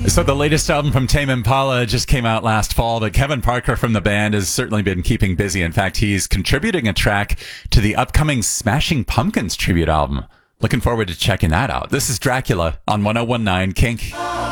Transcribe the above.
So the latest album from Tame Impala just came out last fall, but Kevin Parker from the band has certainly been keeping busy. In fact, he's contributing a track to the upcoming Smashing Pumpkins tribute album. Looking forward to checking that out. This is Dracula on 1019 Kink.